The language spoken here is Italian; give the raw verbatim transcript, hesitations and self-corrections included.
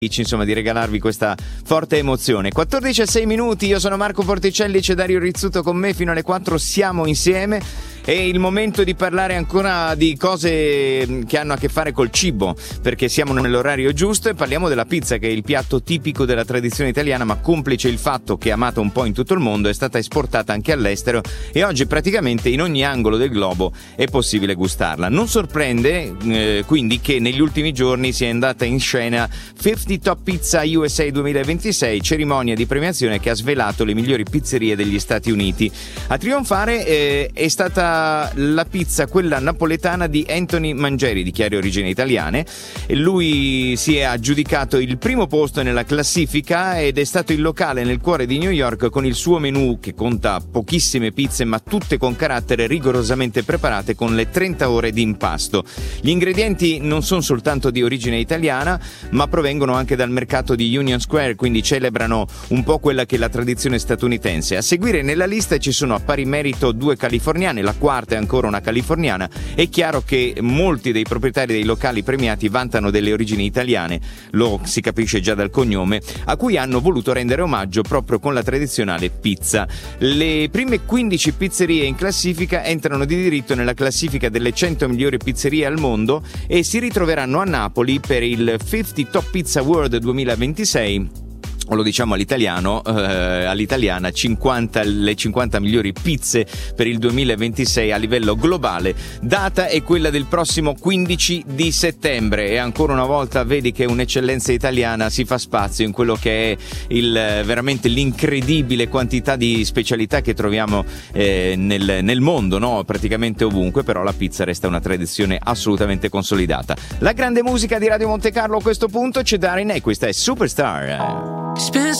insomma di regalarvi questa forte emozione. quattordici e sei minuti, io sono Marco Porticelli, c'è Dario Rizzuto con me fino alle quattro, siamo insieme. È il momento di parlare ancora di cose che hanno a che fare col cibo, perché siamo nell'orario giusto e parliamo della pizza, che è il piatto tipico della tradizione italiana, ma complice il fatto che è amata un po' in tutto il mondo, è stata esportata anche all'estero e oggi praticamente in ogni angolo del globo è possibile gustarla. Non sorprende eh, quindi che negli ultimi giorni sia andata in scena cinquanta Top Pizza U S A duemilaventisei, cerimonia di premiazione che ha svelato le migliori pizzerie degli Stati Uniti. A trionfare eh, è stata la pizza, quella napoletana di Anthony Mangieri, di chiare origini italiane. E lui si è aggiudicato il primo posto nella classifica ed è stato il locale nel cuore di New York con il suo menù che conta pochissime pizze ma tutte con carattere, rigorosamente preparate con le trenta ore di impasto. Gli ingredienti non sono soltanto di origine italiana ma provengono anche dal mercato di Union Square, quindi celebrano un po' quella che è la tradizione statunitense. A seguire nella lista ci sono a pari merito due californiane, la quarta è ancora una californiana. È chiaro che molti dei proprietari dei locali premiati vantano delle origini italiane, lo si capisce già dal cognome, a cui hanno voluto rendere omaggio proprio con la tradizionale pizza. Le prime quindici pizzerie in classifica entrano di diritto nella classifica delle cento migliori pizzerie al mondo e si ritroveranno a Napoli per il cinquanta Top Pizza World duemilaventisei. O lo diciamo all'italiano, eh, all'italiana, cinquanta, le cinquanta migliori pizze per il duemilaventisei a livello globale. Data è quella del prossimo quindici di settembre e ancora una volta vedi che un'eccellenza italiana si fa spazio in quello che è il veramente l'incredibile quantità di specialità che troviamo eh, nel, nel mondo, no? Praticamente ovunque, però la pizza resta una tradizione assolutamente consolidata. La grande musica di Radio Monte Carlo a questo punto c'è Darin e questa è Superstar. Spend